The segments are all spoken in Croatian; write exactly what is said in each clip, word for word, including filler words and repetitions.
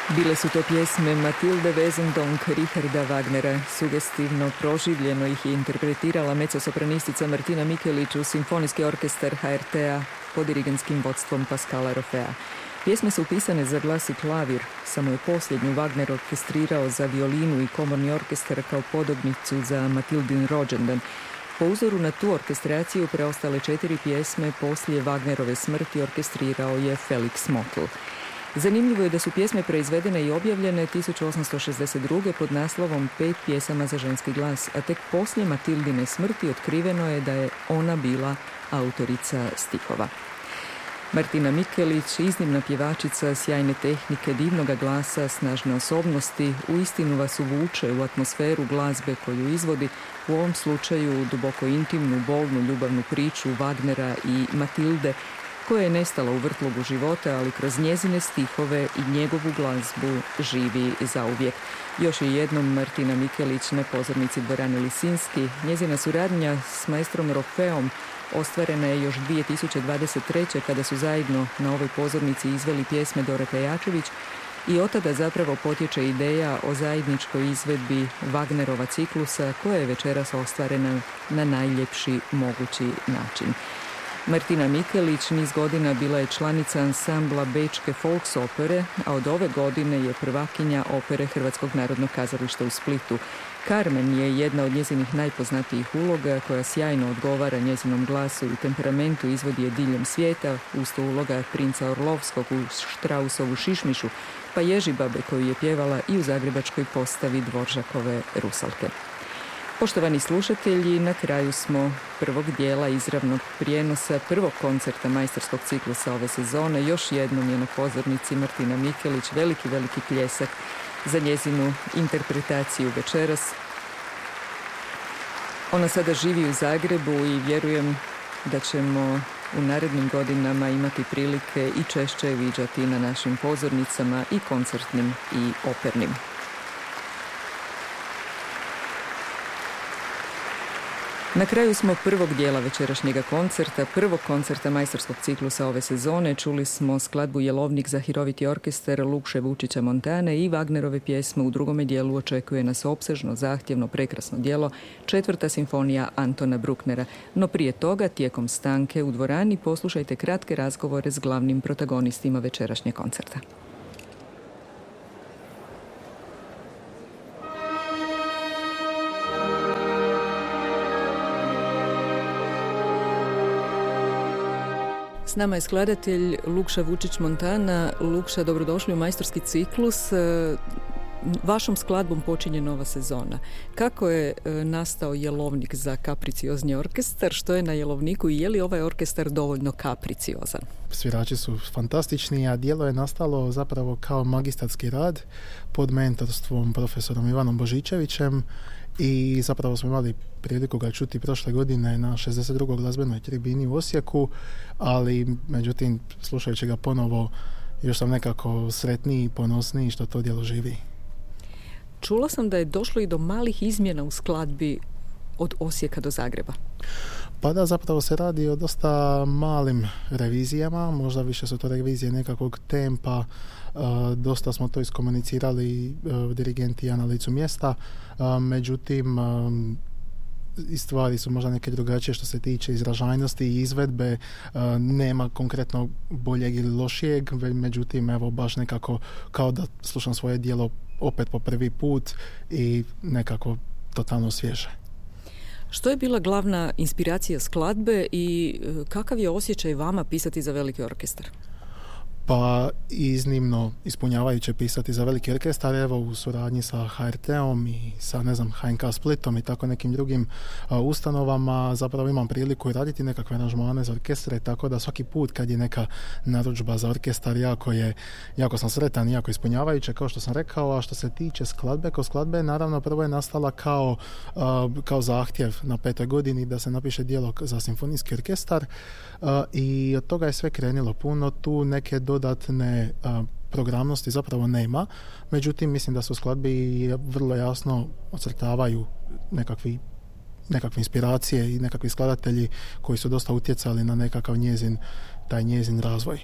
Bile su to pjesme Matilde Wesendonck Richarda Wagnera. Sugestivno proživljeno ih je interpretirala mezzosopranistica Martina Mikelić u Simfonijski orkestar ha er te-a pod dirigentskim vodstvom Pascala Rofea. Pjesme su upisane za glas i klavir, samo je posljednju Wagner orkestrirao za violinu i komorni orkestar kao podobnicu za Matildin rođendan. Po uzoru na tu orkestraciju preostale četiri pjesme poslije Wagnerove smrti orkestrirao je Felix Mottl. Zanimljivo je da su pjesme proizvedene i objavljene tisuću osamsto šezdeset druge pod naslovom Pet pjesama za ženski glas, a tek poslije Matildine smrti otkriveno je da je ona bila autorica stihova. Martina Mikelić, iznimna pjevačica, sjajne tehnike, divnoga glasa, snažne osobnosti, uistinu vas uvuče u atmosferu glazbe koju izvodi, u ovom slučaju duboko intimnu, bolnu ljubavnu priču Wagnera i Matilde, koja je nestala u vrtlogu života, ali kroz njezine stihove i njegovu glazbu živi zauvijek. Još je jednom Martina Mikelić na pozornici dvorane Lisinski. Njezina suradnja s maestrom Rofeom ostvarena je još dvije tisuće dvadeset treće kada su zajedno na ovoj pozornici izveli pjesme Dorote Jačević i od tada zapravo potječe ideja o zajedničkoj izvedbi Wagnerova ciklusa koja je večeras ostvarena na najljepši mogući način. Martina Mikelić niz godina bila je članica ansambla Bečke Volksopere, a od ove godine je prvakinja opere Hrvatskog narodnog kazališta u Splitu. Carmen je jedna od njezinih najpoznatijih uloga koja sjajno odgovara njezinom glasu i temperamentu, izvodi je diljem svijeta, usto uloga princa Orlovskog u Štrausovu Šišmišu, pa Ježibabe koju je pjevala i u zagrebačkoj postavi Dvoržakove Rusalke. Poštovani slušatelji, na kraju smo prvog dijela izravnog prijenosa prvog koncerta majstorskog ciklusa ove sezone. Još jednom je na pozornici Martina Mikelić. Veliki, veliki pljesak za njezinu interpretaciju večeras. Ona sada živi u Zagrebu i vjerujem da ćemo u narednim godinama imati prilike i češće viđati na našim pozornicama i koncertnim i opernim. Na kraju smo prvog dijela večerašnjega koncerta, prvog koncerta majstorskog ciklusa ove sezone. Čuli smo skladbu Jelovnik za hiroviti orkestar Lukše Vučića Montane i Wagnerove pjesme. U drugome dijelu očekuje nas opsežno, zahtjevno, prekrasno djelo, četvrta simfonija Antona Brucknera. No prije toga, tijekom stanke u dvorani, poslušajte kratke razgovore s glavnim protagonistima večerašnjeg koncerta. S nama je skladatelj Lukša Vučić Montana. Lukša, dobrodošli u majstorski ciklus. Vašom skladbom počinje nova sezona. Kako je nastao Jelovnik za kapriciozni orkestar? Što je na Jelovniku i je li ovaj orkestar dovoljno kapriciozan? Svirači su fantastični, a djelo je nastalo zapravo kao magistarski rad pod mentorstvom profesorom Ivanom Božičevićem i zapravo smo imali priliku ga čuti prošle godine na šezdeset drugoj glazbenoj tribini u Osijeku, ali međutim slušajući ga ponovo još sam nekako sretniji i ponosniji što to djelo živi. Čula sam da je došlo i do malih izmjena u skladbi od Osijeka do Zagreba. Pa da, zapravo se radi o dosta malim revizijama, možda više su to revizije nekakvog tempa, uh, dosta smo to iskomunicirali uh, dirigenti na licu mjesta, uh, međutim um, i stvari su možda neke drugačije što se tiče izražajnosti i izvedbe, uh, nema konkretno boljeg ili lošijeg, međutim evo baš nekako kao da slušam svoje djelo opet po prvi put i nekako totalno svježe. Što je bila glavna inspiracija skladbe i kakav je osjećaj vama pisati za veliki orkestar? Pa iznimno ispunjavajuće pisati za veliki orkestar, evo u suradnji sa ha er te-om i sa ne znam ha en ka Splitom i tako nekim drugim uh, ustanovama zapravo imam priliku raditi nekakve aranžmane za orkestre, tako da svaki put kad je neka narudžba za orkestar jako je, jako sam sretan i jako ispunjavajuće kao što sam rekao. A što se tiče skladbe, kao skladbe naravno prvo je nastala kao, uh, kao zahtjev na petoj godini da se napiše djelo za simfonijski orkestar uh, i od toga je sve krenilo. Puno tu neke dodatne uh, programnosti zapravo nema, međutim mislim da su skladbi vrlo jasno ocrtavaju nekakvi, nekakve inspiracije i nekakvi skladatelji koji su dosta utjecali na nekakav njezin, taj njezin razvoj.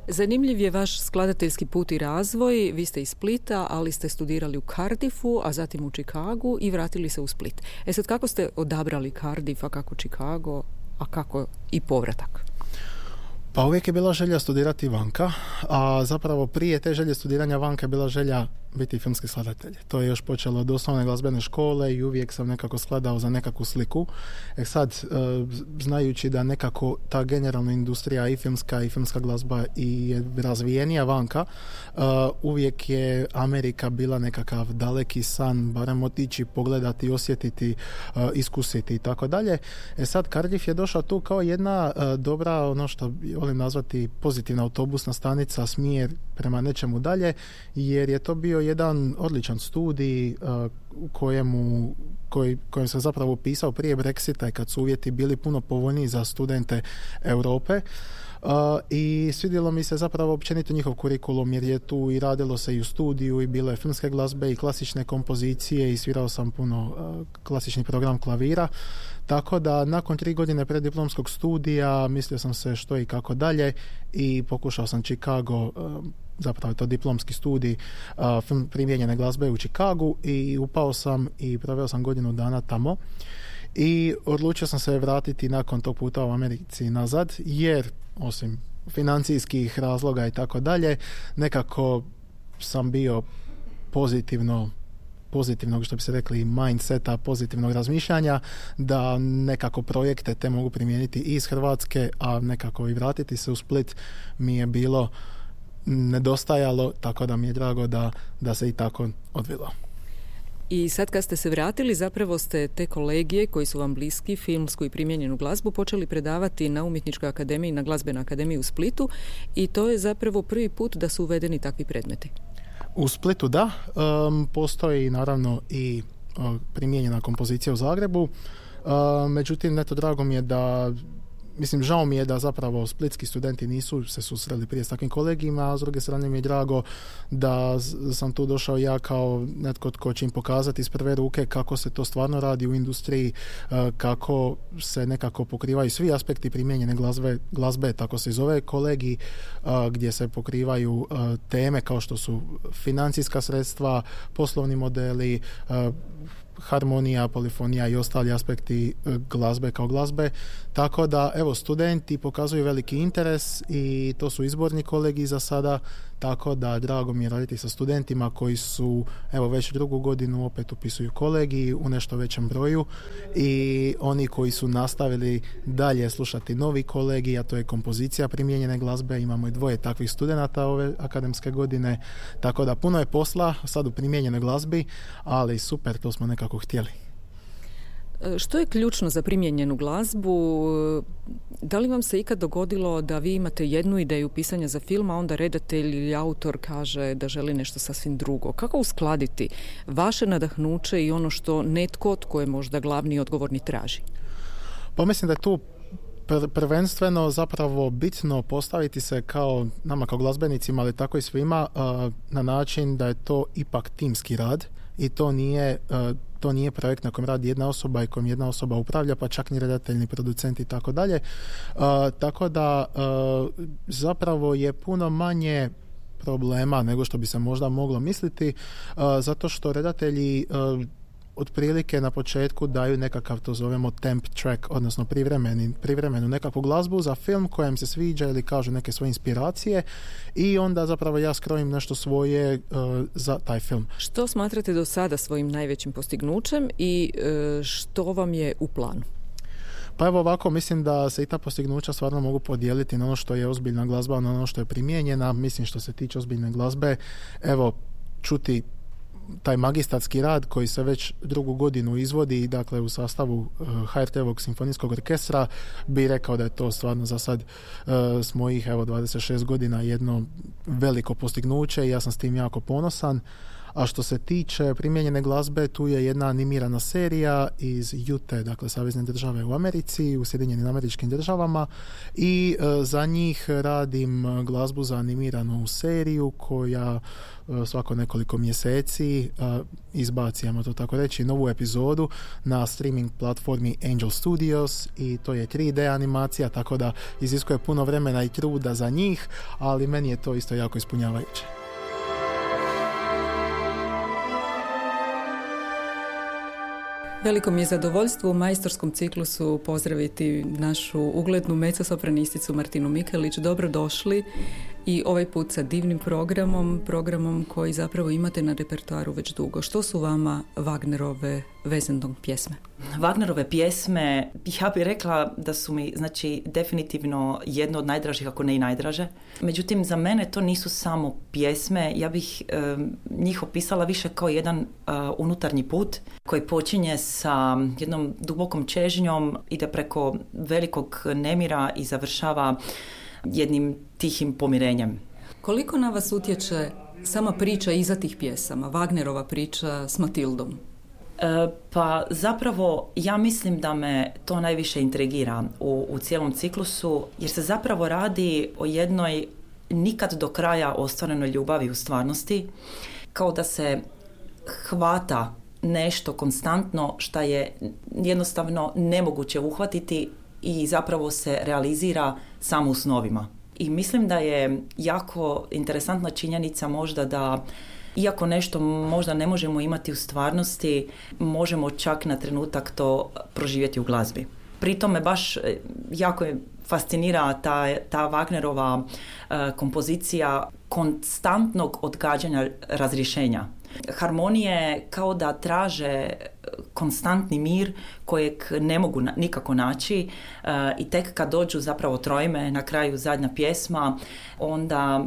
Zanimljiv je vaš skladateljski put i razvoj. Vi ste iz Splita, ali ste studirali u Cardiffu, a zatim u Chicagu i vratili se u Split. E sad, kako ste odabrali Cardiff, a kako Chicago, a kako i povratak? Pa uvijek je bila želja studirati vanka, a zapravo prije te želje studiranja vanka je bila želja biti filmski skladatelj. To je još počelo od osnovne glazbene škole i uvijek sam nekako skladao za nekakvu sliku. E sad, znajući da nekako ta generalna industrija i filmska i filmska glazba i je razvijenija vanka, uvijek je Amerika bila nekakav daleki san, barem otići, pogledati, osjetiti, iskusiti i tako dalje. E sad, Cardiff je došao tu kao jedna dobra, ono što volim nazvati pozitivna autobusna stanica, smjer prema nečemu dalje, jer je to bio jedan odličan studij uh, u kojemu koji, kojem sam zapravo pisao prije Brexita i kad su uvjeti bili puno povoljniji za studente Europe. Uh, i svidjelo mi se zapravo općenito njihov kurikulum, jer je tu i radilo se i u studiju i bilo je filmske glazbe i klasične kompozicije i svirao sam puno uh, klasični program klavira, tako da nakon tri godine preddiplomskog studija mislio sam se što i kako dalje i pokušao sam Chicago, uh, zapravo je to diplomski studij uh, film primijenjene glazbe u Chicagu i upao sam i proveo sam godinu dana tamo. I odlučio sam se vratiti nakon tog puta u Americi nazad, jer osim financijskih razloga i tako dalje, nekako sam bio pozitivno pozitivnog, što bi se rekli, mindseta, pozitivnog razmišljanja, da nekako projekte te mogu primijeniti i iz Hrvatske, a nekako i vratiti se u Split mi je bilo nedostajalo, tako da mi je drago da, da se i tako odvilo. I sad kad ste se vratili, zapravo ste te kolegije koji su vam bliski, filmsku i primijenjenu glazbu, počeli predavati na Umjetničkoj akademiji, na Glazbenoj akademiji u Splitu i to je zapravo prvi put da su uvedeni takvi predmeti. U Splitu da, um, postoji naravno i uh, primijenjena kompozicija u Zagrebu, uh, međutim, neto drago mi je da Mislim, žao mi je da zapravo splitski studenti nisu se susreli prije s takvim kolegijima, a s druge strane mi je drago da sam tu došao ja kao netko tko će im pokazati iz prve ruke kako se to stvarno radi u industriji, kako se nekako pokrivaju svi aspekti primijenjene glazbe, glazbe tako se zove kolegij, gdje se pokrivaju teme kao što su financijska sredstva, poslovni modeli, harmonija, polifonija i ostali aspekti glazbe kao glazbe. Tako da, evo, studenti pokazuju veliki interes i to su izborni kolegiji za sada, tako da drago mi je raditi sa studentima koji su, evo, već drugu godinu opet upisuju kolegiji u nešto većem broju i oni koji su nastavili dalje slušati novi kolegij, a to je kompozicija primijenjene glazbe. Imamo i dvoje takvih studenata ove akademske godine, tako da puno je posla sad u primijenjenoj glazbi, ali super, to smo nekako htjeli. Što je ključno za primijenjenu glazbu? Da li vam se ikad dogodilo da vi imate jednu ideju pisanja za film, a onda redatelj ili autor kaže da želi nešto sasvim drugo? Kako uskladiti vaše nadahnuće i ono što netko tko je možda glavni i odgovorni traži? Pa mislim da je tu pr- prvenstveno zapravo bitno postaviti se kao nama kao glazbenicima, ali tako i svima, uh, na način da je to ipak timski rad i to nije uh, to nije projekt na kojem radi jedna osoba i kojem jedna osoba upravlja, pa čak ni redatelj, ni producent i tako dalje. Tako da uh, zapravo je puno manje problema nego što bi se možda moglo misliti, uh, zato što redatelji uh, otprilike na početku daju nekakav, to zovemo temp track, odnosno privremeni, privremenu nekakvu glazbu za film kojem se sviđa ili kažu neke svoje inspiracije i onda zapravo ja skrojim nešto svoje uh, za taj film. Što smatrate do sada svojim najvećim postignućem i uh, što vam je u planu? Pa evo ovako, mislim da se i ta postignuća stvarno mogu podijeliti na ono što je ozbiljna glazba, na ono što je primijenjena. Mislim, što se tiče ozbiljne glazbe, evo, čuti taj magistarski rad koji se već drugu godinu izvodi, dakle u sastavu H R T-ovog simfonijskog orkestra, bi rekao da je to stvarno za sad uh, s mojih evo dvadeset šest godina jedno veliko postignuće i ja sam s tim jako ponosan. A što se tiče primijenjene glazbe, tu je jedna animirana serija iz Ute, dakle Savezne države u Americi, u Sjedinjenim Američkim Državama, i e, za njih radim glazbu za animiranu seriju koja e, svako nekoliko mjeseci e, izbaci, ajmo to tako reći, novu epizodu na streaming platformi Angel Studios, i to je tri D animacija, tako da iziskuje puno vremena i truda za njih, ali meni je to isto jako ispunjavajuće. Veliko mi je zadovoljstvo u majstorskom ciklusu pozdraviti našu uglednu mezzosopranisticu Martinu Mikelić. Dobrodošli i ovaj put sa divnim programom, programom koji zapravo imate na repertoaru već dugo. Što su vama Wagnerove Wesendonck pjesme? Wagnerove pjesme, ja bih rekla da su mi, znači, definitivno jedno od najdražih, ako ne i najdraže. Međutim, za mene to nisu samo pjesme, ja bih e, njih opisala više kao jedan e, unutarnji put koji počinje sa jednom dubokom čežnjom, ide preko velikog nemira i završava jednim tihim pomirenjem. Koliko na vas utječe sama priča iza tih pjesama, Wagnerova priča s Matildom? E, pa zapravo ja mislim da me to najviše intrigira u, u cijelom ciklusu, jer se zapravo radi o jednoj nikad do kraja ostvarenoj ljubavi u stvarnosti, kao da se hvata nešto konstantno što je jednostavno nemoguće uhvatiti i zapravo se realizira samo u snovima. I mislim da je jako interesantna činjenica možda da iako nešto možda ne možemo imati u stvarnosti, možemo čak na trenutak to proživjeti u glazbi. Pritom me baš jako fascinira ta, ta Wagnerova uh, kompozicija konstantnog odgađanja razrješenja. Harmonije kao da traže konstantni mir kojeg ne mogu na, nikako naći uh, i tek kad dođu zapravo trojme, na kraju zadnja pjesma, onda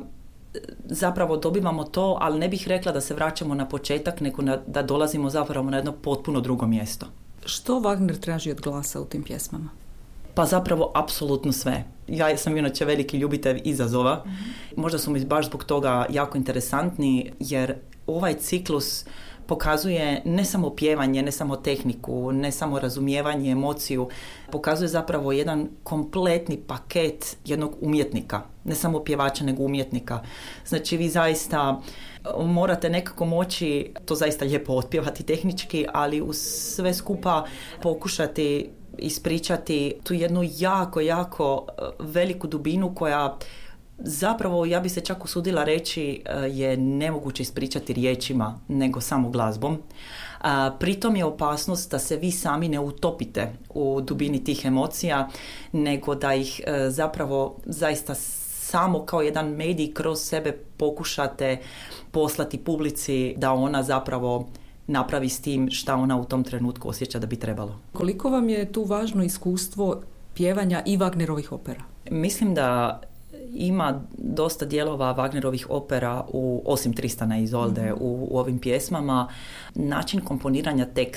zapravo dobivamo to, ali ne bih rekla da se vraćamo na početak, nego na, da dolazimo zapravo na jedno potpuno drugo mjesto. Što Wagner traži od glasa u tim pjesmama? Pa zapravo apsolutno sve. Ja sam inače veliki ljubitelj izazova. Mm-hmm. Možda su mi baš zbog toga jako interesantni, jer ovaj ciklus pokazuje ne samo pjevanje, ne samo tehniku, ne samo razumijevanje, emociju, pokazuje zapravo jedan kompletni paket jednog umjetnika, ne samo pjevača nego umjetnika. Znači vi zaista morate nekako moći to zaista lijepo otpjevati tehnički, ali uz sve skupa pokušati ispričati tu jednu jako, jako veliku dubinu koja zapravo, ja bi se čak usudila reći, je nemoguće ispričati riječima nego samo glazbom. Pritom je opasnost da se vi sami ne utopite u dubini tih emocija, nego da ih zapravo zaista samo kao jedan medij kroz sebe pokušate poslati publici da ona zapravo napravi s tim šta ona u tom trenutku osjeća da bi trebalo. Koliko vam je tu važno iskustvo pjevanja i Wagnerovih opera? Mislim da ima dosta dijelova Wagnerovih opera, u, osim Tristana i Izolde, mm-hmm. u, u ovim pjesmama. Način komponiranja teksta